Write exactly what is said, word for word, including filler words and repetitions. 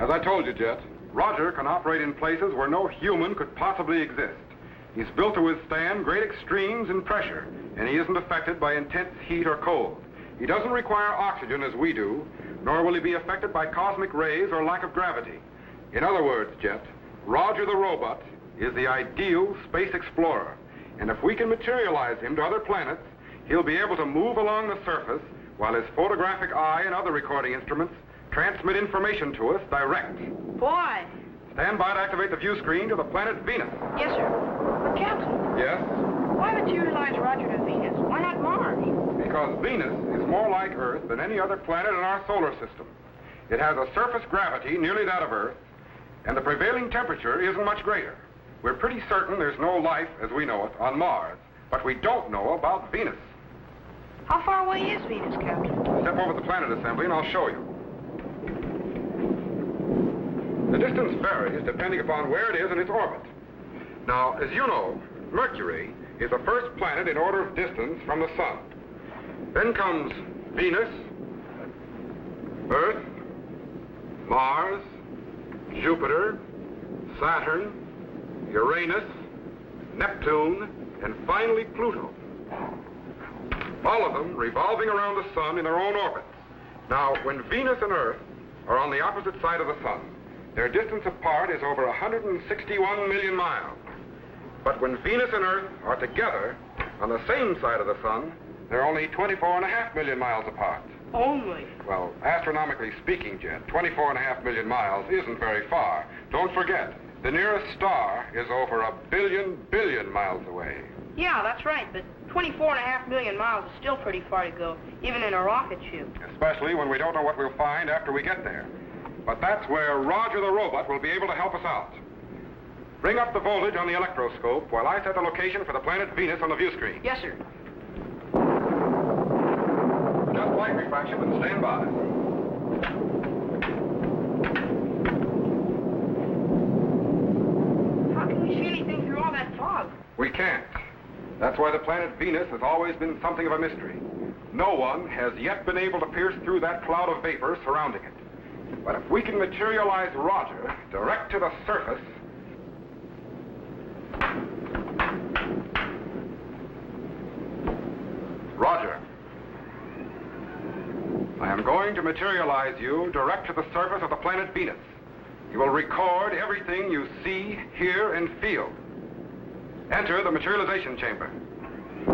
As I told you, Jet, Roger can operate in places where no human could possibly exist. He's built to withstand great extremes in pressure, and he isn't affected by intense heat or cold. He doesn't require oxygen as we do, nor will he be affected by cosmic rays or lack of gravity. In other words, Jet, Roger the robot is the ideal space explorer. And if we can materialize him to other planets, he'll be able to move along the surface while his photographic eye and other recording instruments transmit information to us direct. Boy. Stand by to activate the view screen to the planet Venus. Yes, sir. But, Captain. Yes? Why materialize Roger to Venus? Why not Mars? Because Venus is more like Earth than any other planet in our solar system. It has a surface gravity nearly that of Earth, and the prevailing temperature isn't much greater. We're pretty certain there's no life, as we know it, on Mars, but we don't know about Venus. How far away is Venus, Captain? Step over the planet assembly and I'll show you. The distance varies depending upon where it is in its orbit. Now, as you know, Mercury is the first planet in order of distance from the Sun. Then comes Venus, Earth, Mars, Jupiter, Saturn, Uranus, Neptune, and finally Pluto. All of them revolving around the Sun in their own orbits. Now, when Venus and Earth are on the opposite side of the Sun, their distance apart is over one hundred sixty-one million miles. But when Venus and Earth are together on the same side of the Sun, they're only twenty-four and a half million miles apart. Only? Well, astronomically speaking, Jet, twenty-four and a half million miles isn't very far. Don't forget, the nearest star is over a billion billion miles away. Yeah, that's right, but twenty-four and a half million miles is still pretty far to go, even in a rocket ship. Especially when we don't know what we'll find after we get there. But that's where Roger the robot will be able to help us out. Bring up the voltage on the electroscope while I set the location for the planet Venus on the view screen. Yes, sir. Just light refraction and stand by. How can we see anything through all that fog? We can't. That's why the planet Venus has always been something of a mystery. No one has yet been able to pierce through that cloud of vapor surrounding it. But if we can materialize Roger direct to the surface... Roger. I am going to materialize you direct to the surface of the planet Venus. You will record everything you see, hear, and feel. Enter the materialization chamber.